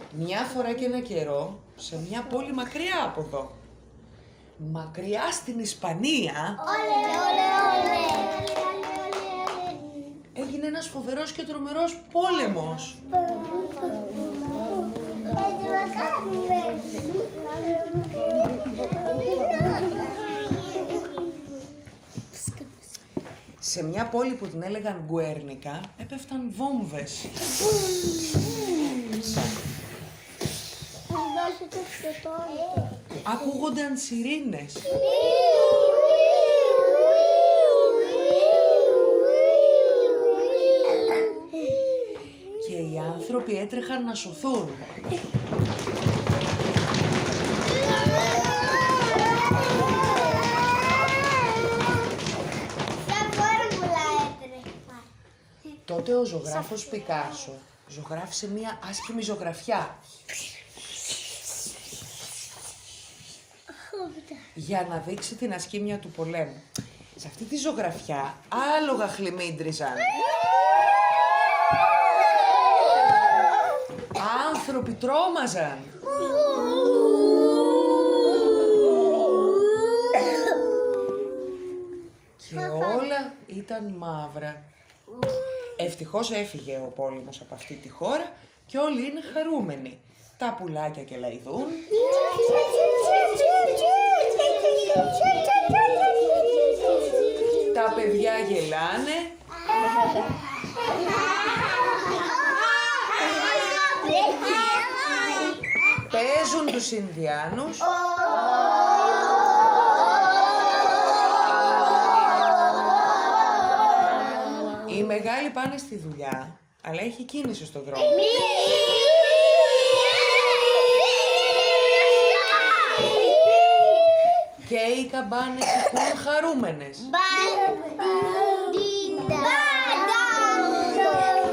Μια φορά και ένα καιρό, σε μια πόλη μακριά από εδώ, μακριά στην Ισπανία, έγινε ένας φοβερός και τρομερός πόλεμος. Σε μια πόλη που την έλεγαν Γκουέρνικα, έπεφταν βόμβες. Ακούγονταν σιρήνες. Και οι άνθρωποι έτρεχαν να σωθούν. Τότε ο ζωγράφος Πικάσο ζωγράφησε μία άσχημη ζωγραφιά. Για να δείξει την ασχήμια του πολέμου. Σε αυτή τη ζωγραφιά άλογα χλιμίντριζαν. Άνθρωποι τρόμαζαν. Και όλα ήταν μαύρα. Ευτυχώς έφυγε ο πόλεμος από αυτή τη χώρα και όλοι είναι χαρούμενοι. Τα πουλάκια κελαϊδούν. Τα παιδιά γελάνε. Παίζουν τους Ινδιάνους. Οι μεγάλοι πάνε στη δουλειά, αλλά έχει κίνηση στον δρόμο. Και οι καμπάνες σηκούν χαρούμενες.